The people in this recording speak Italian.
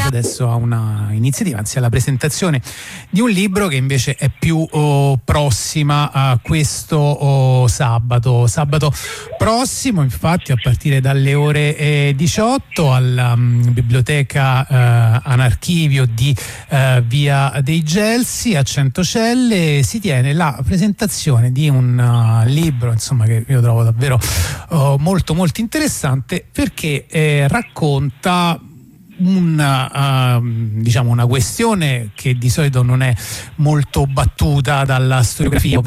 adesso a una iniziativa, anzi alla presentazione di un libro che invece è più prossima a questo sabato prossimo, infatti a partire dalle ore 18 alla biblioteca Anarchivio di via dei Gelsi a Centocelle si tiene la presentazione di un libro, insomma, che io trovo davvero molto molto interessante, perché racconta una questione che di solito non è molto battuta dalla storiografia,